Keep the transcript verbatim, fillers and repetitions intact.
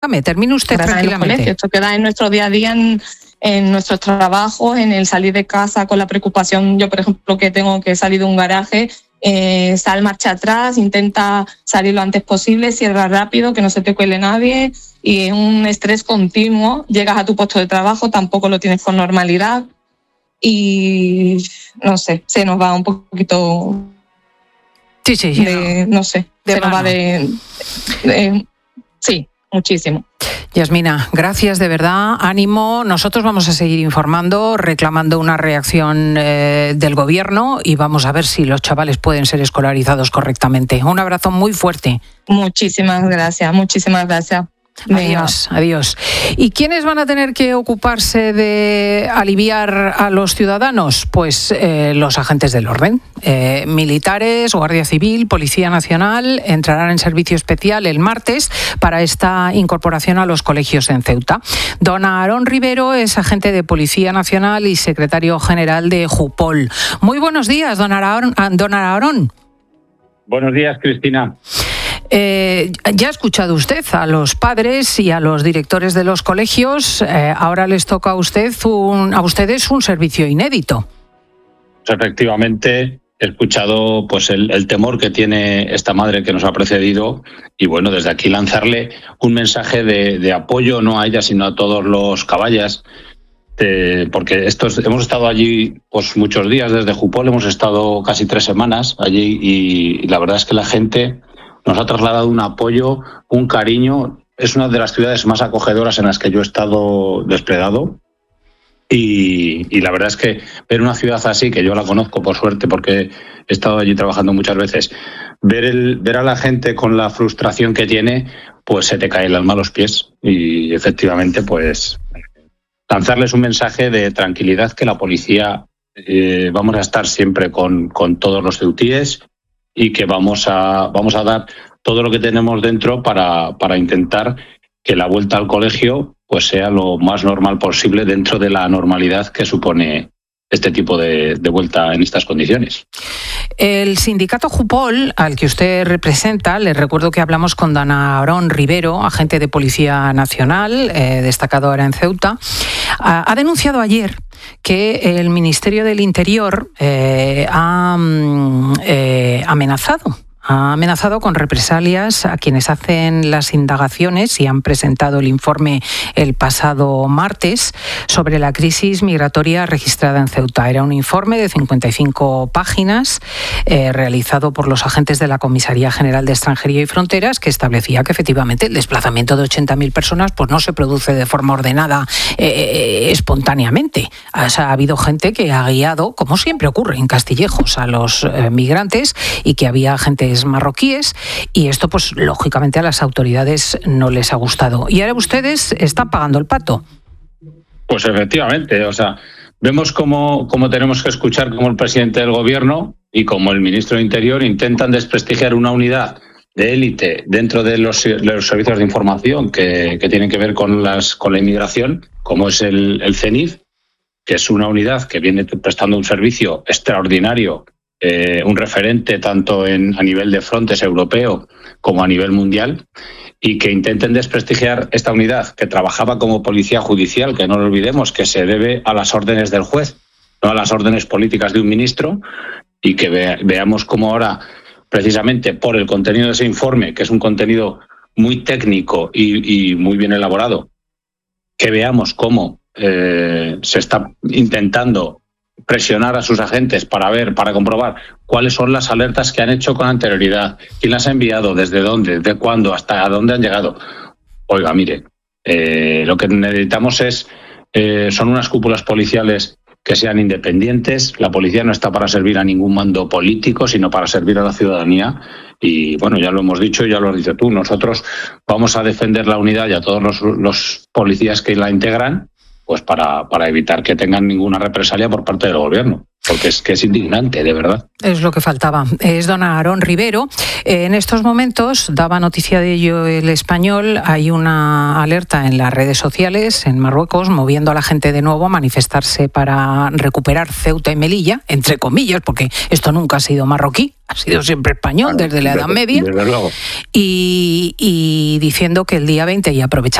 Termine usted tranquilamente. Esto queda en nuestro día a día, en, en nuestros trabajos, en el salir de casa con la preocupación. Yo, por ejemplo, que tengo que salir de un garaje, eh, sal marcha atrás, intenta salir lo antes posible, cierra rápido, que no se te cuele nadie, y es un estrés continuo. Llegas a tu puesto de trabajo, tampoco lo tienes con normalidad y no sé, se nos va un poquito. Sí, sí, sí. De, no sé, de se nos mano. va de, de sí. Muchísimo. Yasmina, gracias de verdad, ánimo. Nosotros vamos a seguir informando, reclamando una reacción eh, del gobierno y vamos a ver si los chavales pueden ser escolarizados correctamente. Un abrazo muy fuerte. Muchísimas gracias, muchísimas gracias. Adiós, adiós. ¿Y quiénes van a tener que ocuparse de aliviar a los ciudadanos? Pues eh, los agentes del orden. Eh, militares, Guardia Civil, Policía Nacional entrarán en servicio especial el martes para esta incorporación a los colegios en Ceuta. Don Aarón Rivero es agente de Policía Nacional y secretario general de Jupol. Muy buenos días, don Aarón. Don Aarón. Buenos días, Cristina. Eh, ya ha escuchado usted a los padres y a los directores de los colegios. Eh, ahora les toca a usted un, a ustedes un servicio inédito. Pues efectivamente, he escuchado pues el, el temor que tiene esta madre que nos ha precedido y bueno, desde aquí lanzarle un mensaje de, de apoyo no a ella sino a todos los caballas. Eh, porque estos, hemos estado allí pues muchos días desde Jupol, hemos estado casi tres semanas allí y, y la verdad es que la gente nos ha trasladado un apoyo, un cariño. Es una de las ciudades más acogedoras en las que yo he estado desplegado. Y, y la verdad es que ver una ciudad así, que yo la conozco por suerte porque he estado allí trabajando muchas veces, ver, el, ver a la gente con la frustración que tiene, pues se te cae el alma a los pies. Y efectivamente, pues lanzarles un mensaje de tranquilidad, que la policía eh, vamos a estar siempre con, con todos los ceutíes y que vamos a vamos a dar todo lo que tenemos dentro para, para intentar que la vuelta al colegio pues sea lo más normal posible dentro de la normalidad que supone este tipo de, de vuelta en estas condiciones. El sindicato Jupol, al que usted representa, les recuerdo que hablamos con don Aarón Rivero, agente de Policía Nacional, eh, destacado ahora en Ceuta, ha, ha denunciado ayer que el Ministerio del Interior eh, ha eh, amenazado Ha amenazado con represalias a quienes hacen las indagaciones y han presentado el informe el pasado martes sobre la crisis migratoria registrada en Ceuta. Era un informe de cincuenta y cinco páginas eh, realizado por los agentes de la Comisaría General de Extranjería y Fronteras, que establecía que efectivamente el desplazamiento de ochenta mil personas pues no se produce de forma ordenada eh, espontáneamente. O sea, ha habido gente que ha guiado, como siempre ocurre en Castillejos, a los eh, migrantes y que había gente marroquíes y esto pues lógicamente a las autoridades no les ha gustado. Y ahora ustedes están pagando el pato. Pues efectivamente, o sea, vemos cómo, cómo tenemos que escuchar cómo el presidente del gobierno y como el ministro de Interior intentan desprestigiar una unidad de élite dentro de los, de los servicios de información que, que tienen que ver con, las, con la inmigración, como es el, el CENIF, que es una unidad que viene prestando un servicio extraordinario, Eh, un referente tanto en, a nivel de Frontex europeo como a nivel mundial, y que intenten desprestigiar esta unidad que trabajaba como policía judicial, que no lo olvidemos, que se debe a las órdenes del juez, no a las órdenes políticas de un ministro, y que ve, veamos cómo ahora, precisamente por el contenido de ese informe, que es un contenido muy técnico y, y muy bien elaborado, que veamos cómo eh, se está intentando presionar a sus agentes para ver, para comprobar cuáles son las alertas que han hecho con anterioridad, quién las ha enviado, desde dónde, de cuándo, hasta dónde han llegado. Oiga, mire, eh, lo que necesitamos es, eh, son unas cúpulas policiales que sean independientes. La policía no está para servir a ningún mando político, sino para servir a la ciudadanía. Y bueno, ya lo hemos dicho, ya lo has dicho tú, nosotros vamos a defender la unidad y a todos los, los policías que la integran, pues para, para evitar que tengan ninguna represalia por parte del gobierno. Porque es que es indignante, de verdad. Es lo que faltaba. Es don Aarón Rivero. Eh, en estos momentos, daba noticia de ello El Español, hay una alerta en las redes sociales en Marruecos moviendo a la gente de nuevo a manifestarse para recuperar Ceuta y Melilla, entre comillas, porque esto nunca ha sido marroquí, ha sido siempre español, bueno, desde la Edad Media. Desde luego. Y, y diciendo que el día veinte, y aprovechando